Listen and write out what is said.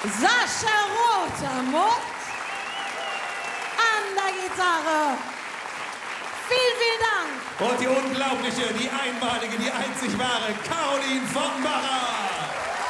Sascha Rotermund an der Gitarre. Vielen, vielen Dank. Und die unglaubliche, die einmalige, die einzig wahre Caroline Fortenbacher.